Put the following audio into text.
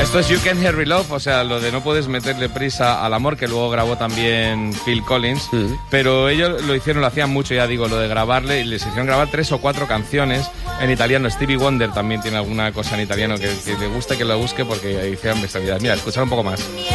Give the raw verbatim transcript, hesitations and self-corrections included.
Esto es You Can't Hurry Love, o sea, lo de no puedes meterle prisa al amor, que luego grabó también Phil Collins, mm. pero ellos lo hicieron, lo hacían mucho, ya digo, lo de grabarle, y les hicieron grabar tres o cuatro canciones en italiano. Stevie Wonder también tiene alguna cosa en italiano que, que le guste, que lo busque, porque hicieron bestialidades. Mira, escuchar un poco más.